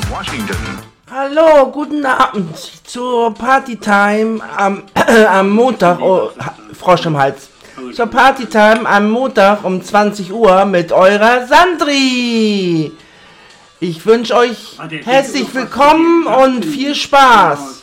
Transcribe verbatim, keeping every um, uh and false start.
Washington. Hallo, guten Abend zur Partytime am, äh, am Montag, oh, Frosch im Hals. Zur Partytime am Montag um zwanzig Uhr mit eurer Sandri. Ich wünsche euch herzlich willkommen und viel Spaß.